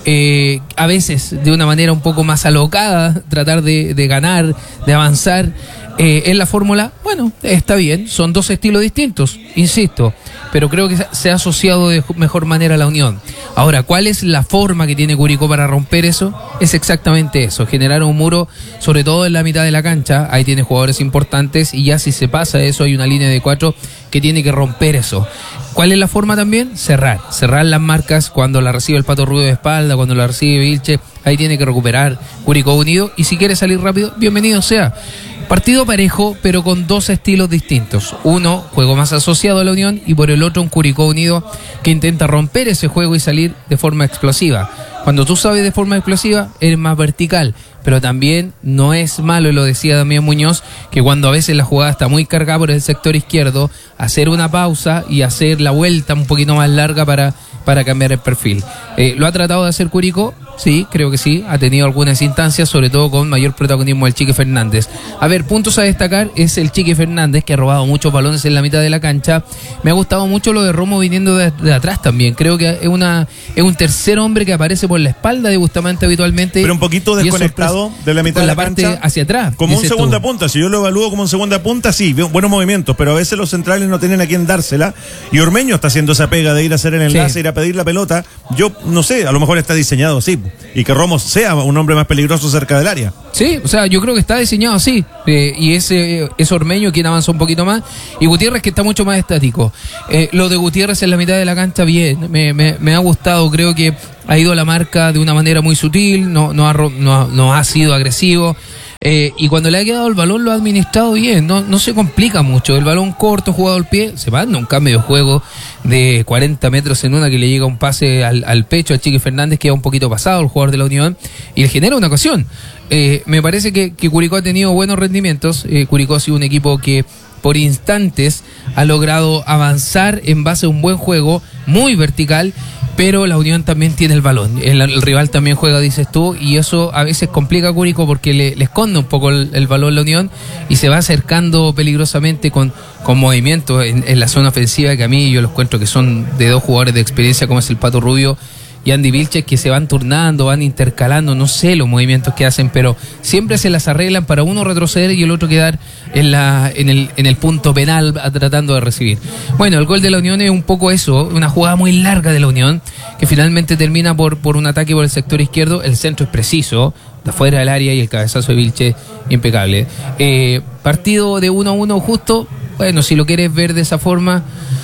eh, a veces de una manera un poco más alocada, tratar de, de ganar, de avanzar eh, en la fórmula. Bueno, está bien, son dos estilos distintos, insisto, pero creo que se ha asociado de mejor manera a la Unión. Ahora, ¿cuál es la forma que tiene Curicó para romper eso? Es exactamente eso, generar un muro, sobre todo en la mitad de la cancha. Ahí tiene jugadores importantes y ya si se pasa eso hay una línea de cuatro que tiene que romper eso. ¿Cuál es la forma también? Cerrar, cerrar las marcas cuando la recibe el Pato Rubio de espalda, cuando la recibe Vilche, ahí tiene que recuperar Curicó Unido, y si quiere salir rápido, bienvenido sea. Partido parejo, pero con dos estilos distintos. Uno, juego más asociado a la Unión, y por el otro, un Curicó Unido que intenta romper ese juego y salir de forma explosiva. Cuando tú sabes de forma explosiva, eres más vertical, pero también no es malo, y lo decía Damián Muñoz, que cuando a veces la jugada está muy cargada por el sector izquierdo, hacer una pausa y hacer la vuelta un poquito más larga para, para cambiar el perfil. Eh, ¿Lo ha tratado de hacer Curicó? Sí, creo que sí, ha tenido algunas instancias, sobre todo con mayor protagonismo del Chique Fernández. A ver, puntos a destacar es el Chique Fernández, que ha robado muchos balones en la mitad de la cancha. Me ha gustado mucho lo de Romo viniendo de, de atrás también. Creo que es una es un tercer hombre que aparece por la espalda de Bustamante habitualmente. Pero un poquito desconectado de la mitad de la, la parte cancha, hacia atrás. Como un segunda tú. punta. Si yo lo evalúo como un segunda punta, sí, buenos movimientos, pero a veces los centrales no tienen a quién dársela. Y Ormeño está haciendo esa pega de ir a hacer el enlace, sí. ir a pedir la pelota. Yo no sé, a lo mejor está diseñado así. Y que Romo sea un hombre más peligroso cerca del área. Sí, o sea, yo creo que está diseñado así. Eh, y ese es Ormeño quien avanza un poquito más. Y Gutiérrez, que está mucho más estático. Eh, lo de Gutiérrez en la mitad de la cancha, bien. Me, me, me ha gustado. Creo que ha ido a la marca de una manera muy sutil. No, no, ha, no, no ha sido agresivo. Eh, y cuando le ha quedado el balón lo ha administrado bien, no, no se complica mucho. El balón corto, jugado al pie, se manda un cambio de juego de cuarenta metros en una, que le llega un pase al, al pecho al Chique Fernández, que va un poquito pasado, el jugador de la Unión, y le genera una ocasión. Eh, me parece que, que Curicó ha tenido buenos rendimientos. eh, Curicó ha sido un equipo que por instantes ha logrado avanzar en base a un buen juego, muy vertical, pero la Unión también tiene el balón. El, el rival también juega, dices tú, y eso a veces complica a Curicó porque le, le esconde un poco el, el balón la Unión y se va acercando peligrosamente con, con movimientos en, en la zona ofensiva, que a mí yo los encuentro que son de dos jugadores de experiencia, como es el Pato Rubio y Andy Vilches, que se van turnando, van intercalando, no sé los movimientos que hacen, pero siempre se las arreglan para uno retroceder y el otro quedar en la en el en el punto penal tratando de recibir. Bueno, el gol de la Unión es un poco eso, una jugada muy larga de la Unión, que finalmente termina por, por un ataque por el sector izquierdo. El centro es preciso, de afuera del área, y el cabezazo de Vilches impecable. Eh, partido de uno a uno justo. Bueno, si lo quieres ver de esa forma,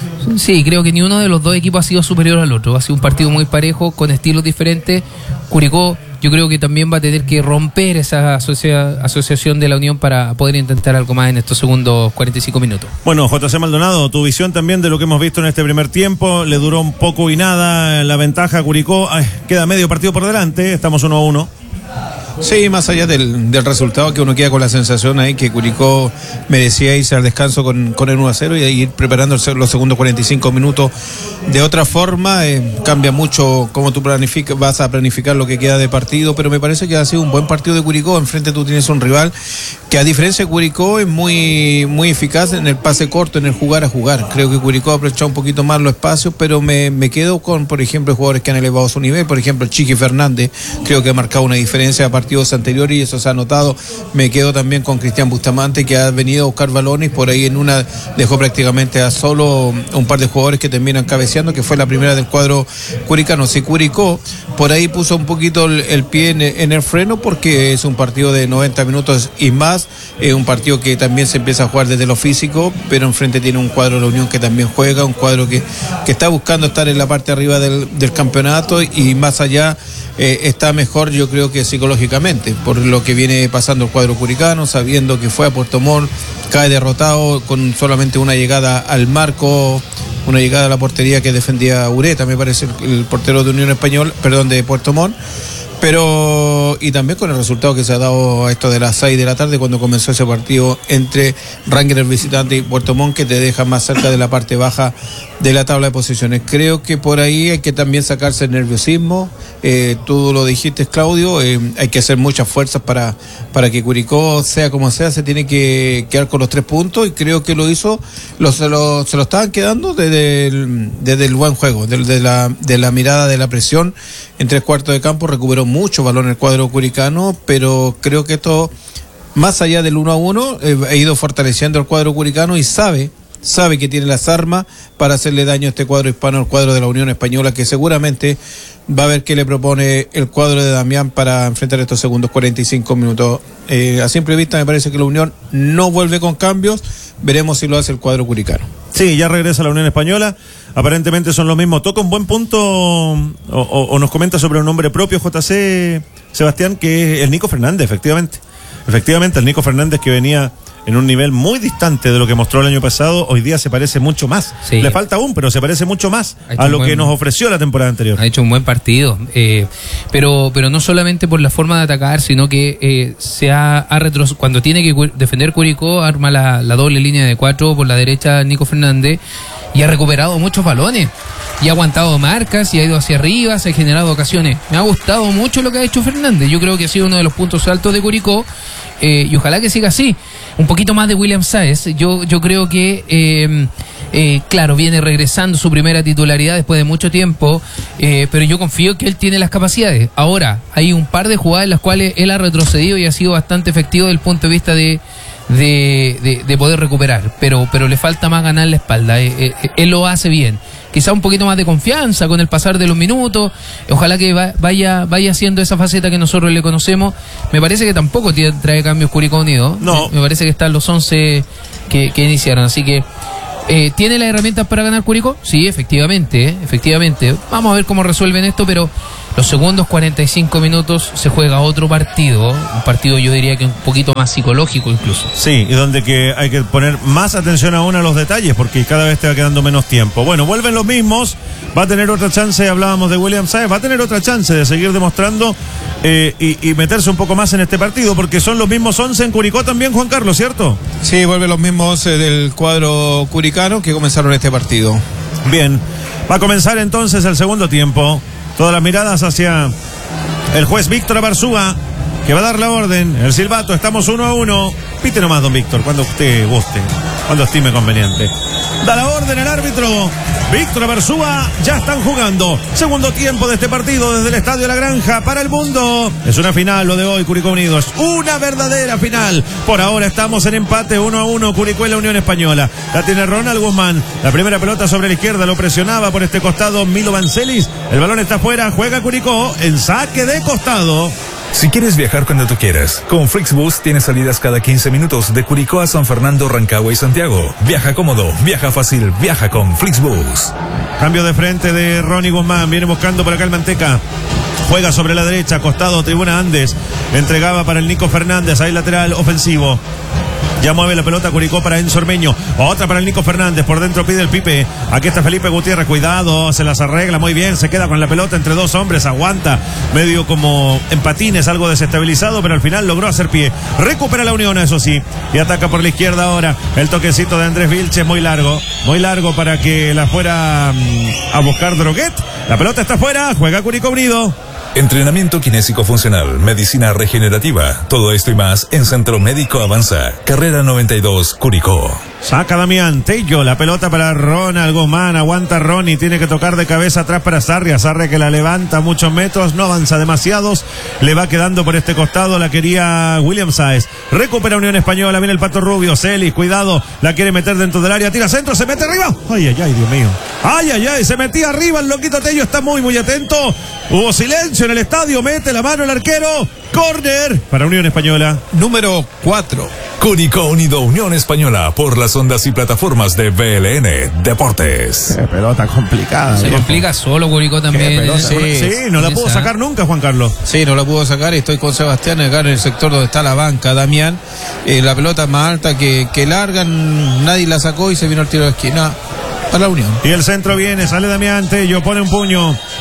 sí, creo que ni uno de los dos equipos ha sido superior al otro. Ha sido un partido muy parejo, con estilos diferentes. Curicó, yo creo que también va a tener que romper esa asocia, asociación de la Unión para poder intentar algo más en estos segundos cuarenta y cinco minutos. Bueno, J C Maldonado, tu visión también de lo que hemos visto en este primer tiempo. Le duró un poco y nada la ventaja a Curicó. Ay, queda medio partido por delante, estamos uno a uno. Sí, más allá del, del resultado, que uno queda con la sensación ahí que Curicó merecía irse al descanso con, con el uno a cero y ir preparando los segundos cuarenta y cinco minutos de otra forma. Eh, cambia mucho cómo tú planificas, vas a planificar lo que queda de partido, pero me parece que ha sido un buen partido de Curicó. Enfrente tú tienes un rival que, a diferencia de Curicó, es muy, muy eficaz en el pase corto, en el jugar a jugar. Creo que Curicó ha aprovechado un poquito más los espacios, pero me, me quedo con, por ejemplo, jugadores que han elevado su nivel. Por ejemplo, el Chique Fernández, creo que ha marcado una diferencia a partidos anteriores y eso se ha notado. Me quedo también con Cristian Bustamante, que ha venido a buscar balones, por ahí en una dejó prácticamente a solo un par de jugadores que terminan cabeceando, que fue la primera del cuadro curicano. Si Curicó por ahí puso un poquito el, el pie en, en el freno, porque es un partido de noventa minutos y más, es un partido que también se empieza a jugar desde lo físico, pero enfrente tiene un cuadro de la Unión que también juega, un cuadro que, que está buscando estar en la parte arriba del, del campeonato, y más allá eh, está mejor, yo creo que psicológicamente, por lo que viene pasando el cuadro curicano, sabiendo que fue a Puerto Montt, cae derrotado con solamente una llegada al marco, una llegada a la portería que defendía Ureta, me parece, el, el portero de Unión Española, perdón, de Puerto Montt. Pero, y también con el resultado que se ha dado a esto de las seis de la tarde cuando comenzó ese partido entre Rangers visitante y Puerto Montt, que te deja más cerca de la parte baja de la tabla de posiciones. Creo que por ahí hay que también sacarse el nerviosismo. Eh, tú lo dijiste, Claudio, eh, hay que hacer muchas fuerzas para, para que Curicó, sea como sea, se tiene que quedar con los tres puntos, y creo que lo hizo, lo, se, lo, se lo estaban quedando desde el, desde el buen juego, desde la, de la mirada de la presión en tres cuartos de campo. Recuperó mucho balón el cuadro curicano, pero creo que esto, más allá del uno a uno, eh, ha ido fortaleciendo el cuadro curicano y sabe sabe que tiene las armas para hacerle daño a este cuadro hispano, al cuadro de la Unión Española, que seguramente va a ver qué le propone el cuadro de Damián para enfrentar estos segundos cuarenta y cinco minutos. Eh, a simple vista me parece que la Unión no vuelve con cambios, veremos si lo hace el cuadro curicano. Sí, ya regresa la Unión Española, aparentemente son los mismos. Toca un buen punto, o, o, o nos comenta sobre un nombre propio, J C Sebastián, que es el Nico Fernández, efectivamente. Efectivamente, el Nico Fernández, que venía en un nivel muy distante de lo que mostró el año pasado, hoy día se parece mucho más. Sí. Le falta aún, pero se parece mucho más a lo buen, que nos ofreció la temporada anterior. Ha hecho un buen partido, eh, pero pero no solamente por la forma de atacar, sino que eh, se ha, ha retrocedido. Cuando tiene que defender Curicó, arma la, la doble línea de cuatro por la derecha Nico Fernández, y ha recuperado muchos balones, y ha aguantado marcas, y ha ido hacia arriba, se ha generado ocasiones. Me ha gustado mucho lo que ha hecho Fernández, yo creo que ha sido uno de los puntos altos de Curicó, eh, y ojalá que siga así. Un poquito más de William Sáez. Yo, yo creo que, eh, eh, claro, viene regresando su primera titularidad después de mucho tiempo, eh, pero yo confío que él tiene las capacidades. Ahora, hay un par de jugadas en las cuales él ha retrocedido y ha sido bastante efectivo desde el punto de vista de, de, de, de poder recuperar, pero, pero le falta más ganar la espalda. Eh, eh, él lo hace bien. Quizá un poquito más de confianza con el pasar de los minutos. Ojalá que va, vaya vaya haciendo esa faceta que nosotros le conocemos. Me parece que tampoco tiene, trae cambios Curicó Unido. No. Me, me parece que están los once que, que iniciaron. Así que, eh, ¿tiene las herramientas para ganar Curicó? Sí, efectivamente, eh, efectivamente. Vamos a ver cómo resuelven esto, pero los segundos cuarenta y cinco minutos se juega otro partido. Un partido, yo diría que un poquito más psicológico incluso. Sí, y donde que hay que poner más atención aún a los detalles, porque cada vez te va quedando menos tiempo. Bueno, vuelven los mismos, va a tener otra chance, hablábamos de William Sáez, va a tener otra chance de seguir demostrando eh, y, y meterse un poco más en este partido, porque son los mismos once en Curicó también, Juan Carlos, ¿cierto? Sí, vuelven los mismos once del cuadro curicano que comenzaron este partido. Bien, va a comenzar entonces el segundo tiempo. Todas las miradas hacia el juez Víctor Abarzúa, que va a dar la orden. El silbato, estamos uno a uno. Pite nomás, don Víctor, cuando usted guste, cuando estime conveniente. Da la orden el árbitro Víctor Abarzúa. Ya están jugando segundo tiempo de este partido desde el Estadio La Granja para el mundo. Es una final lo de hoy, Curicó Unido. Es una verdadera final. Por ahora estamos en empate uno a uno, Curicó y la Unión Española. La tiene Ronald Guzmán. La primera pelota sobre la izquierda, lo presionaba por este costado Milo Vancelis. El balón está afuera, juega Curicó en saque de costado. Si quieres viajar cuando tú quieras, con Flixbus tienes salidas cada quince minutos de Curicó a San Fernando, Rancagua y Santiago. Viaja cómodo, viaja fácil, viaja con Flixbus. Cambio de frente de Ronnie Guzmán, viene buscando por acá el Manteca. Juega sobre la derecha, costado, tribuna Andes. Entregaba para el Nico Fernández, ahí lateral ofensivo. Ya mueve la pelota Curicó para Enzo Ormeño. Otra para el Nico Fernández. Por dentro pide el Pipe. Aquí está Felipe Gutiérrez. Cuidado. Se las arregla muy bien. Se queda con la pelota entre dos hombres. Aguanta. Medio como en patines. Algo desestabilizado. Pero al final logró hacer pie. Recupera la Unión, eso sí. Y ataca por la izquierda ahora. El toquecito de Andrés Vilches. Muy largo. Muy largo para que la fuera a buscar Droguet. La pelota está afuera. Juega Curicó Unido. Entrenamiento kinésico funcional, medicina regenerativa, todo esto y más en Centro Médico Avanza, carrera noventa y dos, Curicó. Saca Damián Tello, la pelota para Ronald Guzmán, aguanta Ronnie, tiene que tocar de cabeza atrás para Sarria, Sarria que la levanta muchos metros, no avanza demasiados, le va quedando por este costado, la quería William Sáez, recupera Unión Española, viene el Pato Rubio, Celis, cuidado, la quiere meter dentro del área, tira centro, se mete arriba, ay, ay, ay, Dios mío, ay, ay, ay, se metía arriba, el loquito Tello está muy, muy atento, hubo silencio en el estadio, mete la mano el arquero, córner para Unión Española. Número cuatro. Curicó Unido Unión Española por las ondas y plataformas de B L N Deportes. Qué pelota complicada. Se complica solo Curicó también. Sí, sí, no la pudo sacar nunca, Juan Carlos. Sí, no la pudo sacar y estoy con Sebastián acá en el sector donde está la banca, Damián. Eh, la pelota más alta que, que largan, nadie la sacó y se vino al tiro de esquina a la Unión. Y el centro viene, sale Damián Tello, pone un puño.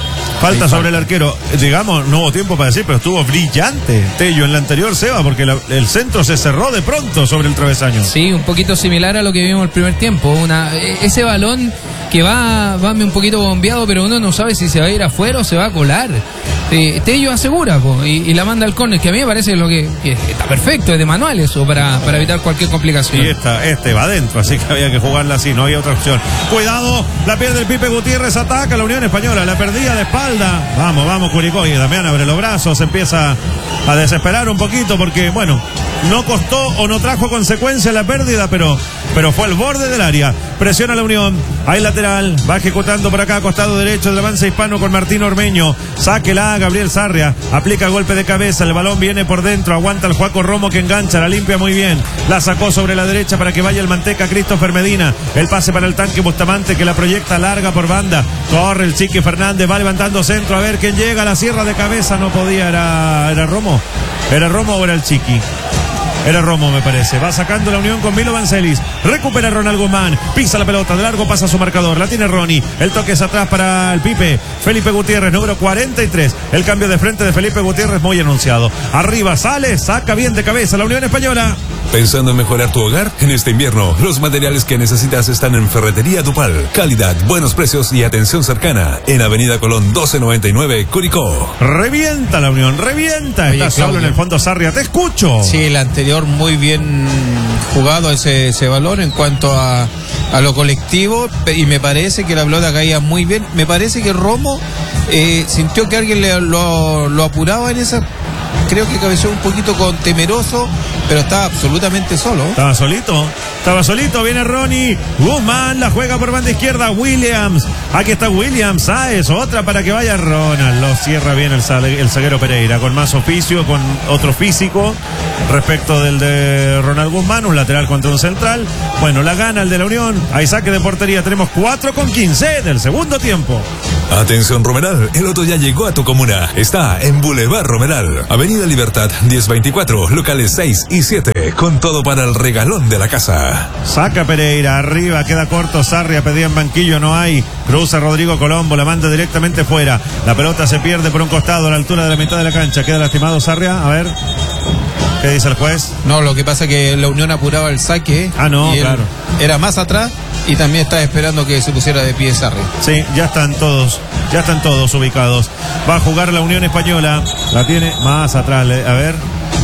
Falta sobre el arquero. Digamos, no hubo tiempo para decir, pero estuvo brillante Tello en la anterior, Seba, porque la, el centro se cerró de pronto sobre el travesaño. Sí, un poquito similar a lo que vimos el primer tiempo. Una, ese balón que va, va un poquito bombeado, pero uno no sabe si se va a ir afuera o se va a colar. Eh, Tello asegura po, y, y la manda al córner, que a mí me parece lo que, que está perfecto, es de manual eso, para, para evitar cualquier complicación. Y esta, este va adentro, así que había que jugarla así, no había otra opción. Cuidado, la pierde el Pipe Gutiérrez, ataca la Unión Española, la perdía de espalda. Vamos, vamos, Curicó, y Damián abre los brazos, empieza a desesperar un poquito porque, bueno, no costó o no trajo consecuencia la pérdida, pero, pero fue al borde del área. Presiona la Unión, hay lateral, va ejecutando por acá, costado derecho del avance hispano con Martín Ormeño. Sáquela a Gabriel Sarria, aplica golpe de cabeza, el balón viene por dentro, aguanta el Juaco Romo que engancha, la limpia muy bien, la sacó sobre la derecha para que vaya el Manteca Christopher Medina, el pase para el tanque Bustamante que la proyecta larga por banda, corre el Chiqui Fernández, va levantando centro, a ver quién llega, la cierra de cabeza, no podía, era, era Romo, era Romo o era el Chiqui. Era Romo, me parece. Va sacando la Unión con Milo Vancelis. Recupera Ronald Guzmán. Pisa la pelota. De largo pasa su marcador. La tiene Ronnie. El toque es atrás para el Pipe. Felipe Gutiérrez, número cuarenta y tres. El cambio de frente de Felipe Gutiérrez muy anunciado. Arriba sale. Saca bien de cabeza la Unión Española. ¿Pensando en mejorar tu hogar? En este invierno, los materiales que necesitas están en Ferretería Dupal. Calidad, buenos precios y atención cercana. En Avenida Colón doce noventa y nueve, Curicó. Revienta la Unión, revienta. Oye, Está solo en el fondo Sarria. Te escucho. Sí, el anterior muy bien jugado ese, ese balón en cuanto a, a lo colectivo. Y me parece que la pelota caía muy bien. Me parece que Romo eh, sintió que alguien le, lo, lo apuraba en esa. Creo que cabeceó un poquito con temeroso, pero estaba absolutamente solo. Estaba solito, estaba solito, viene Ronnie Guzmán, la juega por banda izquierda, Williams, aquí está Williams, Sáez, otra para que vaya Ronald, lo cierra bien el, el zaguero Pereira, con más oficio, con otro físico, respecto del de Ronald Guzmán, un lateral contra un central, bueno, la gana el de la Unión, hay saque de portería, tenemos cuatro con quince del segundo tiempo. Atención Romeral, el Loto ya llegó a tu comuna. Está en Boulevard Romeral, Avenida Libertad diez veinticuatro, locales seis y siete, con todo para el regalón de la casa. Saca Pereira, arriba, queda corto, Sarria pedía en banquillo, no hay. Cruza Rodrigo Colombo, la manda directamente fuera. La pelota se pierde por un costado a la altura de la mitad de la cancha. Queda lastimado Sarria, a ver. ¿Qué dice el juez? No, lo que pasa es que la Unión apuraba el saque. Ah, no, claro. Era más atrás y también estaba esperando que se pusiera de pie Sarri. Sí, ya están todos, ya están todos ubicados. Va a jugar la Unión Española. La tiene más atrás, a ver.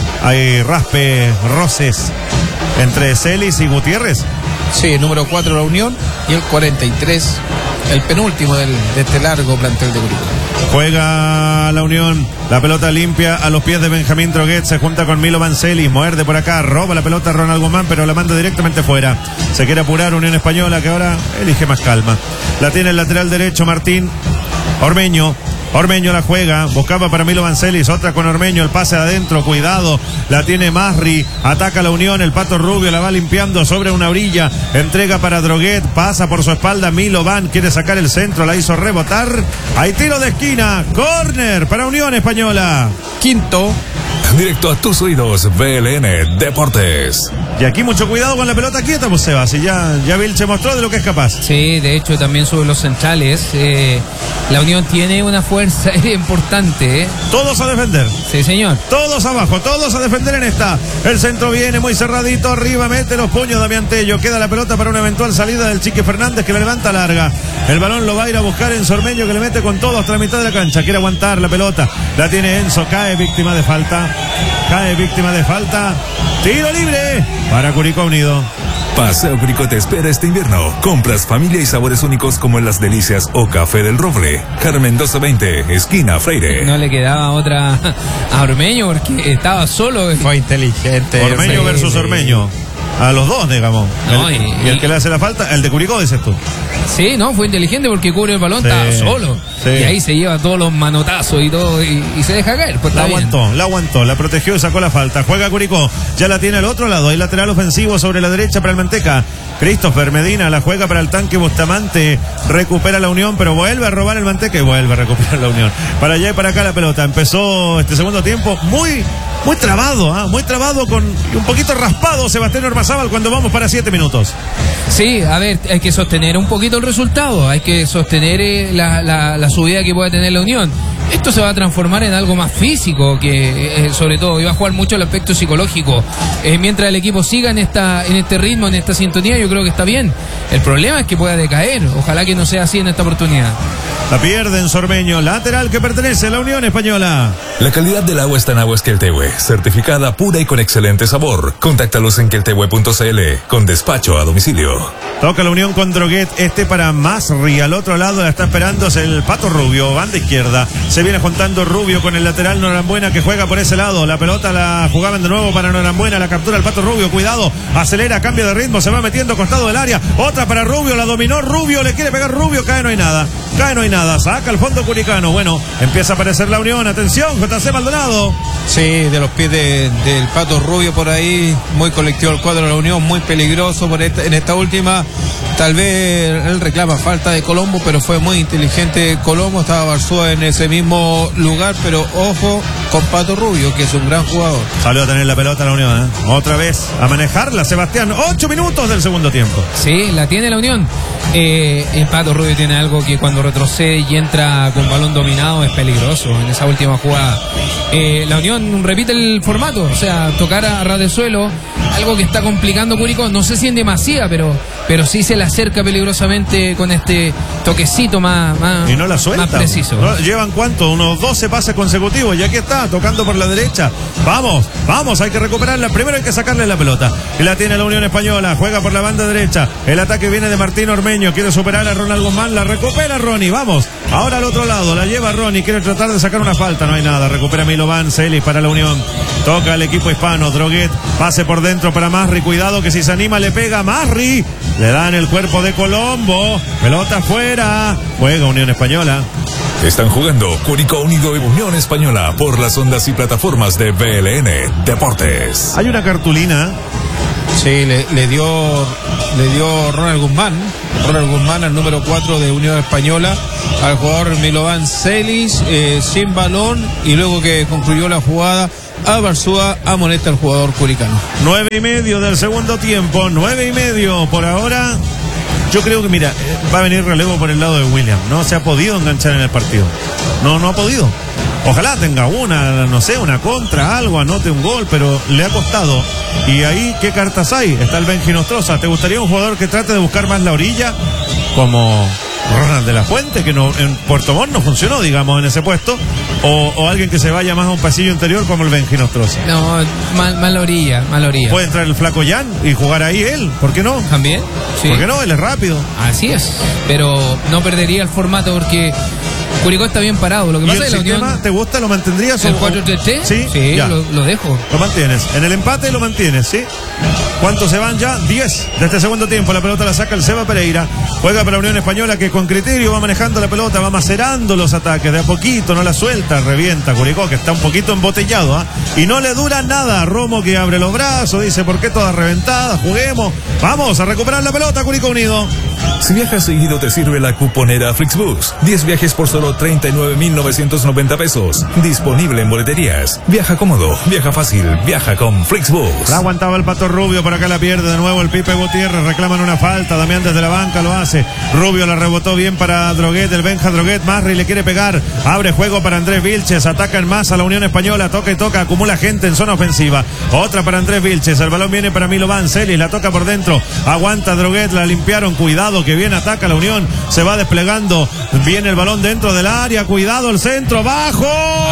Hay raspe, roces entre Celis y Gutiérrez. Sí, el número cuatro la Unión y el cuarenta y tres, el penúltimo del, de este largo plantel de Curicó. Juega la Unión, la pelota limpia a los pies de Benjamín Droguet, se junta con Milo Vancelis, muerde por acá, roba la pelota a Ronald Guzmán, pero la manda directamente fuera. Se quiere apurar Unión Española, que ahora elige más calma. La tiene el lateral derecho Martín Ormeño. Ormeño la juega, buscaba para Milo Vancelis, otra con Ormeño, el pase adentro, cuidado, la tiene Masri, ataca la Unión, el Pato Rubio la va limpiando sobre una orilla, entrega para Droguet, pasa por su espalda, Milo Van, quiere sacar el centro, la hizo rebotar, hay tiro de esquina, córner para Unión Española. Quinto. Directo a tus oídos, B L N Deportes. Y aquí mucho cuidado con la pelota quieta, pues Seba, si ya, ya Vilche mostró de lo que es capaz. Sí, de hecho también sobre los centrales, eh, la Unión tiene una fuerza importante. ¿eh? Todos a defender. Sí, señor. Todos abajo, todos a defender en esta. El centro viene muy cerradito, arriba mete los puños Damián Tello. Queda la pelota para una eventual salida del Chiqui Fernández que la levanta larga. El balón lo va a ir a buscar Enzo Ormeño que le mete con todo hasta la mitad de la cancha. Quiere aguantar la pelota. La tiene Enzo, cae víctima de falta. Cae víctima de falta. Tiro libre para Curicó Unido. Paseo Curicó te espera este invierno. Compras, familia y sabores únicos como en Las Delicias o Café del Roble. Carmen doce veinte, esquina Freire. No le quedaba otra a Ormeño porque estaba solo. Fue inteligente. Ormeño versus Ormeño. A los dos, digamos. No, el, y, y el que le hace la falta, el de Curicó, dices tú. Sí, no, fue inteligente porque cubre el balón, Sí, estaba solo. sí. Y ahí se lleva todos los manotazos y todo y, y se deja caer. Pues La está bien. aguantó, la aguantó, la protegió y sacó la falta. Juega Curicó, ya la tiene al otro lado. Hay lateral ofensivo sobre la derecha para el Manteca. Christopher Medina la juega para el tanque Bustamante. Recupera la Unión, pero vuelve a robar el Manteca y vuelve a recuperar la Unión. Para allá y para acá la pelota. Empezó este segundo tiempo muy, muy trabado, ¿ah? Muy trabado con un poquito raspado Sebastián Ormazábal cuando vamos para siete minutos. Sí, a ver, hay que sostener un poquito el resultado, hay que sostener eh, la, la, la subida que pueda tener la Unión. Esto se va a transformar en algo más físico, que eh, sobre todo iba a jugar mucho el aspecto psicológico. Eh, mientras el equipo siga en esta en este ritmo, en esta sintonía, yo creo que está bien. El problema es que pueda decaer. Ojalá que no sea así en esta oportunidad. La pierde en Sormeño, lateral que pertenece a la Unión Española. La calidad del agua está en Aguas Queltehue, certificada pura y con excelente sabor. Contáctalos en queltehue punto c l con despacho a domicilio. Toca la Unión con Droguet, este para Masri, al otro lado la está esperando es el Pato Rubio, banda izquierda. Se viene juntando Rubio con el lateral Norambuena que juega por ese lado. La pelota la jugaban de nuevo para Norambuena, la captura el Pato Rubio, cuidado, acelera, cambia de ritmo, se va metiendo costado del área. Otra para Rubio, la dominó Rubio, le quiere pegar Rubio, cae, no hay nada. Cae, no hay nada, saca el fondo Curicano. Bueno, empieza a aparecer la Unión, atención, J C Maldonado. Sí, de los pies de, del Pato Rubio por ahí, muy colectivo el cuadro de la Unión, muy peligroso por esta, en esta última. Tal vez él reclama falta de Colombo, pero fue muy inteligente Colombo, estaba Barzúa en ese mismo lugar, pero ojo con Pato Rubio, que es un gran jugador. Salió a tener la pelota la Unión, ¿eh? Otra vez a manejarla, Sebastián, ocho minutos del segundo tiempo. Sí, la tiene la Unión. Eh, el Pato Rubio tiene algo que cuando retrocede y entra con balón dominado es peligroso en esa última jugada. Eh, la Unión repite el formato, o sea, tocar a ras de suelo, algo que está complicando Curicó, no sé si en demasía, pero, pero sí se le acerca peligrosamente con este toquecito más, más, y no la suelta, más preciso. ¿No? ¿Llevan cuánto? Unos doce pases consecutivos y aquí está, tocando por la derecha. Vamos, vamos, hay que recuperarla. Primero hay que sacarle la pelota. Y la tiene la Unión Española, juega por la banda derecha. El ataque viene de Martín Ormeño, quiere superar a Ronald Guzmán, la recupera Ronnie, vamos. Ahora al otro lado, la lleva Ronnie, quiere tratar de sacar una falta, no hay nada. Recupera Milovan Celis para la Unión. Toca el equipo hispano, Droguet, pase por dentro para Masri, cuidado que si se anima le pega Masri. Le dan el cuerpo de Colombo, pelota afuera, juega Unión Española. Están jugando Curicó Unido y Unión Española por las ondas y plataformas de B L N Deportes. Hay una cartulina. Sí, le, le dio le dio Ronald Guzmán, Ronald Guzmán al número cuatro de Unión Española, al jugador Milovan Celis, eh, sin balón, y luego que concluyó la jugada, a Barzúa amonesta al jugador curicano. Nueve y medio del segundo tiempo, nueve y medio por ahora. Yo creo que, mira, va a venir relevo por el lado de William. No se ha podido enganchar en el partido. No, no ha podido. Ojalá tenga una, no sé, una contra, algo, anote un gol, pero le ha costado. Y ahí, ¿qué cartas hay? Está el Benji Nostroza. ¿Te gustaría un jugador que trate de buscar más la orilla? Como Ronald de la Fuente, que no, en Puerto Montt no funcionó, digamos, en ese puesto. O, o alguien que se vaya más a un pasillo interior como el Benji Nostroza. No, mal, mal orilla, mal orilla. Puede entrar el flaco Jan y jugar ahí él, ¿por qué no? También, sí. ¿Por qué no? Él es rápido. Así es, pero no perdería el formato porque Curicó está bien parado. Lo que ¿Y pasa el es que la sistema Unión... te gusta? ¿Lo mantendrías? ¿El o- cuatro tres tres? Sí, Sí, ya. lo, lo dejo. Lo mantienes. En el empate lo mantienes, ¿sí? ¿Cuántos se van ya? diez de este segundo tiempo. La pelota la saca el Seba Pereira. Juega para la Unión Española que con criterio va manejando la pelota, va macerando los ataques. De a poquito, no la suelta, revienta Curicó, que está un poquito embotellado, ¿ah? Y no le dura nada. Romo que abre los brazos, dice, ¿por qué todas reventadas? Juguemos. Vamos a recuperar la pelota, Curicó Unido. Si viajas seguido te sirve la cuponera Flixbus. diez viajes por solo treinta y nueve mil novecientos noventa pesos. Disponible en boleterías. Viaja cómodo, viaja fácil, viaja con Flixbus. La aguantaba el Pato Rubio, por acá la pierde de nuevo el Pipe Gutiérrez, reclaman una falta, Damián desde la banca lo hace, Rubio la rebotó bien para Droguet, el Benja Droguet, Masri le quiere pegar, abre juego para Andrés Vilches, ataca en masa la Unión Española, toca y toca, acumula gente en zona ofensiva, otra para Andrés Vilches, el balón viene para Milovan Celis, la toca por dentro, aguanta Droguet, la limpiaron, cuidado que bien ataca la Unión, se va desplegando, viene el balón dentro del área, cuidado el centro, bajo,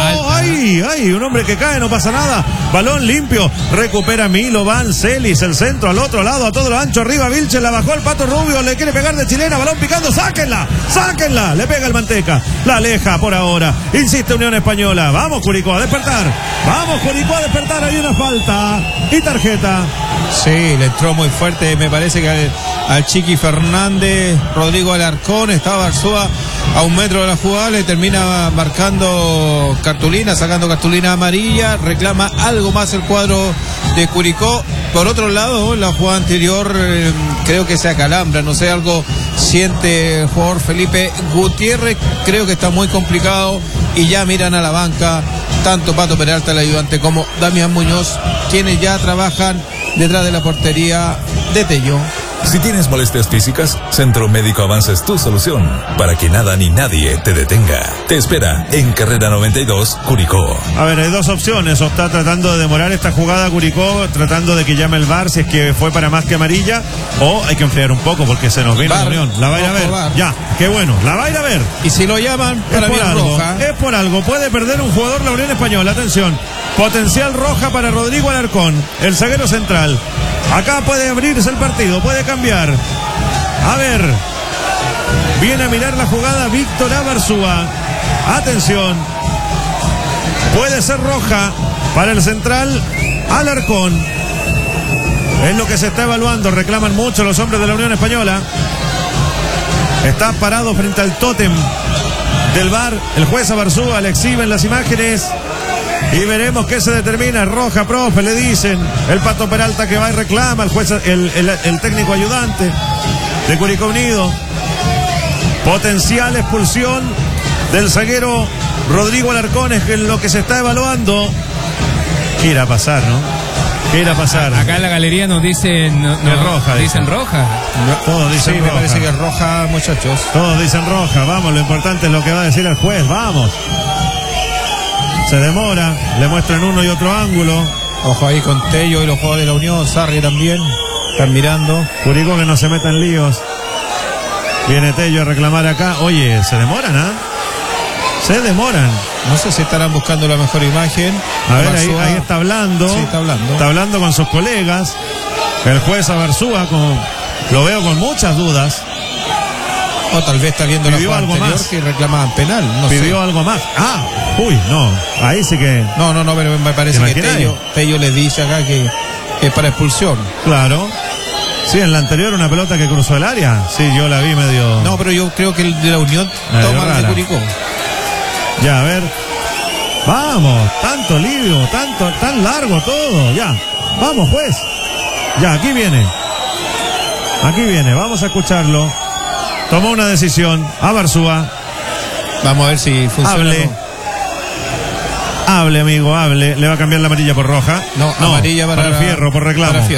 ay, ay, un hombre que cae, no pasa nada, balón limpio, recupera Milovan Celis, el centro al otro lado, a todo lo ancho, arriba Vilches, la bajó el Pato Rubio, le quiere pegar de chilena, balón picando, sáquenla, sáquenla, le pega el Manteca, la aleja por ahora, insiste Unión Española, vamos Curicó a despertar, vamos Curicó a despertar, hay una falta y tarjeta. Sí, le entró muy fuerte, me parece que al, al Chiqui Fernández, Rodrigo Alarcón, estaba Barzúa a un metro de la jugada, le termina marcando cartulina, sacando cartulina amarilla, reclama algo más el cuadro de Curicó. Por otro lado, la jugada anterior eh, creo que se acalambra, no sé, algo siente el jugador Felipe Gutiérrez, creo que está muy complicado y ya miran a la banca tanto Pato Peralta, el ayudante, como Damián Muñoz, quienes ya trabajan detrás de la portería de Tello. Si tienes molestias físicas, Centro Médico Avanza es tu solución para que nada ni nadie te detenga. Te espera en Carrera noventa y dos, Curicó. A ver, hay dos opciones. O está tratando de demorar esta jugada Curicó, tratando de que llame el V A R si es que fue para más que amarilla, o hay que enfriar un poco porque se nos viene la Unión. La va a ir a ver. Ya, qué bueno, la va a ir a ver. Y si lo llaman, para es por algo, roja. Es por algo. Puede perder un jugador la Unión Española. Atención. Potencial roja para Rodrigo Alarcón, el zaguero central. Acá puede abrirse el partido, puede cambiar. A ver. Viene a mirar la jugada Víctor Abarzúa. Atención. Puede ser roja para el central Alarcón. Es lo que se está evaluando. Reclaman mucho los hombres de la Unión Española. Está parado frente al tótem del V A R. El juez Abarzúa le exhiben las imágenes. Y veremos qué se determina. Roja, profe, le dicen. El Pato Peralta que va y reclama. El juez, el, el, el técnico ayudante de Curicó Unido. Potencial expulsión del zaguero Rodrigo Alarcón, es lo que se está evaluando. ¿Qué irá a pasar, no? ¿Qué irá a pasar? Acá en la galería nos dicen no, no, es roja. Dicen roja. No, todos dicen sí, roja. me parece que es roja, muchachos. Todos dicen roja. Vamos, lo importante es lo que va a decir el juez. Vamos. Se demora, le muestran uno y otro ángulo. Ojo ahí con Tello y los jugadores de la Unión, Sarri también, están mirando. Curicó que no se meta en líos. Viene Tello a reclamar acá. Oye, se demoran, ¿ah? ¿eh? Se demoran. No sé si estarán buscando la mejor imagen. A ver, ahí, ahí está hablando. Sí, está hablando. Está hablando con sus colegas. El juez Abarzúa, como lo veo con muchas dudas. O tal vez está viendo la jugada anterior más. que reclamaban penal. No Pidió sé. algo más. Ah, uy, no. Ahí sí que. No, no, no, pero me parece que Tello, Tello les dice acá que es para expulsión. Claro. Sí, en la anterior una pelota que cruzó el área. Sí, yo la vi medio. No, pero yo creo que el de la Unión medio toma el de Curicó. Ya, a ver. Vamos, tanto lío, tanto, tan largo todo. Ya. Vamos, juez. Ya, aquí viene. Aquí viene, vamos a escucharlo. Tomó una decisión. Abarzúa. Vamos a ver si funciona. Hable. Hable, amigo, hable. Le va a cambiar la amarilla por roja. No, no amarilla para, para Fierro, por reclamo. Para Fierro.